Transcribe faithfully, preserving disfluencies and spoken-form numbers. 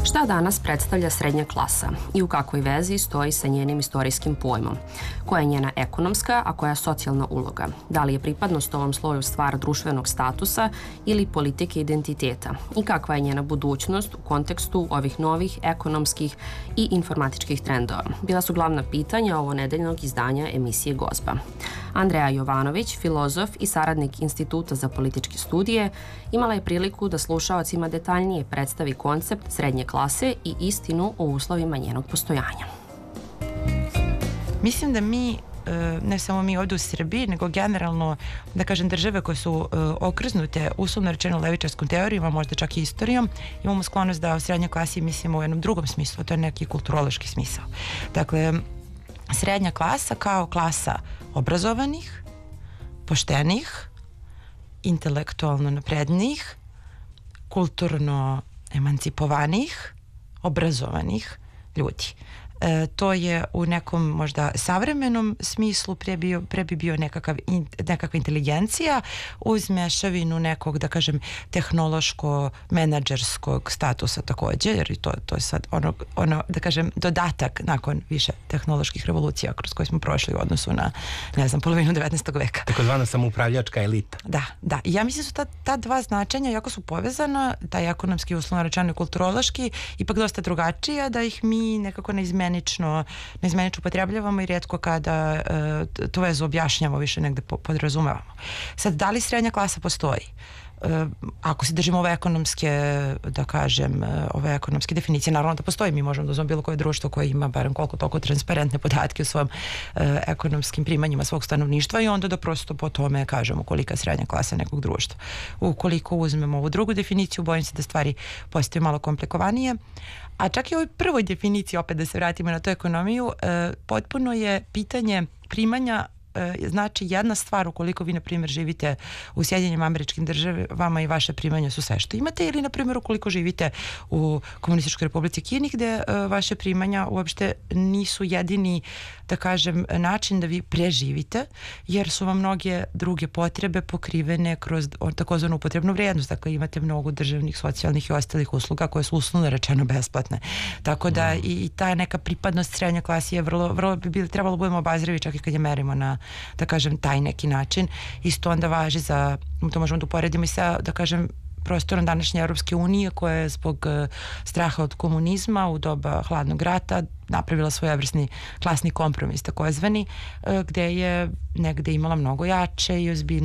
Šta danas predstavlja srednja klasa i u kakvoj vezi stoji sa njenim istorijskim pojmom? Koja je njena ekonomska, a koja je socijalna uloga? Da li je pripadnost ovom sloju stvar društvenog statusa ili politike identiteta? I kakva je njena budućnost u kontekstu ovih novih ekonomskih i informatičkih trendova? Bila su glavna pitanja ovo nedeljnog izdanja emisije Gozba. Andreja Jovanović, filozof i saradnik Instituta za političke studije, imala je priliku da slušaocima detaljnije predstavi koncept srednje klase i istinu o uslovima njenog postojanja. Mislim da mi, ne samo mi ovdje u Srbiji, nego generalno, da kažem, države koje su okrznute, uslovno rečeno levičarskom teorijom, a možda čak i istorijom, imamo sklonost da o srednjoj klasi mislimo u jednom drugom smislu, a to je neki kulturološki smisao. Dakle, srednja klasa kao klasa obrazovanih, poštenih, intelektualno naprednijih, kulturno emancipovanih, obrazovanih ljudi. E, to je u nekom možda savremenom smislu pre, bio, pre bi bio nekakav in, nekakva inteligencija uz mešavinu nekog, da kažem, tehnološko-menadžerskog statusa takođe, jer to, to je sad ono, ono, da kažem, dodatak nakon više tehnoloških revolucija kroz koje smo prošli u odnosu na, ne znam, polovinu devetnaestog veka. Takozvana samoupravljačka elita. Da, da. I ja mislim da su ta, ta dva značenja jako su povezana, taj ekonomski, uslovno rečeno i kulturološki, ipak dosta drugačija, da ih mi nekako ne izmenimo neizmenično upotrebljavamo i rijetko kada uh, tu vezu objašnjamo, više negde podrazumevamo. Sad, da li srednja klasa postoji? Uh, ako se držimo ove ekonomske, da kažem, uh, ove ekonomske definicije, naravno da postoji. Mi možemo da uzmemo bilo koje društvo koje ima barem koliko toliko transparentne podatke o svojim uh, ekonomskim primanjima svog stanovništva i onda da prosto po tome kažemo kolika je srednja klasa nekog društva. Ukoliko uzmemo ovu drugu definiciju, bojim se da stvari postaju malo komplikovanije. A čak i u ovoj prvoj definiciji, opet da se vratimo na tu ekonomiju, e, potpuno je pitanje primanja, e, znači jedna stvar ukoliko vi, na primjer, živite u Sjedinjenim Američkim Državama i vaše primanja su sve što imate, ili, na primjer, ukoliko živite u Komunističkoj Republici Kini gde e, vaše primanja uopšte nisu jedini, da kažem, način da vi preživite, jer su vam mnoge druge potrebe pokrivene kroz takozvanu upotrebnu vrijednost. Dakle, imate mnogo državnih, socijalnih i ostalih usluga koje su uslovno rečeno besplatne. Tako da i, i ta neka pripadnost srednje klasi je vrlo, vrlo bi bili, trebalo budemo obazrivi čak i kad je merimo na, da kažem, taj neki način. Isto onda važi za, to možemo da uporedimo i sa, da kažem, prostorom današnje Europske unije koja je zbog uh, straha od komunizma u doba hladnog rata napravila svojevrsni klasni kompromis takozvani, uh, gde je negde imala mnogo jače i ozbiljnije